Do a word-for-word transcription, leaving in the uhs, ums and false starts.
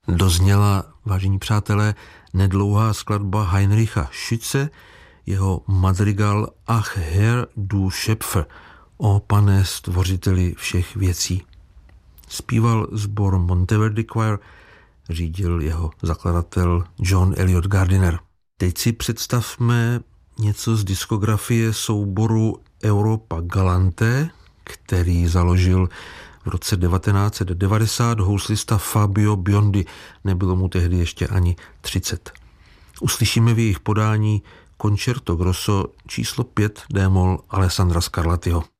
Dozněla, vážení přátelé, nedlouhá skladba Heinricha Schütze, jeho madrigal Ach Herr du Schöpfer, o pane stvořiteli všech věcí. Zpíval sbor Monteverdi Choir, řídil jeho zakladatel John Eliot Gardiner. Teď si představme něco z diskografie souboru Europa Galante, který založil v roce devatenáct set devadesát houslista Fabio Biondi. Nebylo mu tehdy ještě ani třicet. Uslyšíme v jejich podání Concerto Grosso číslo pět d-moll Alessandra Scarlattiho.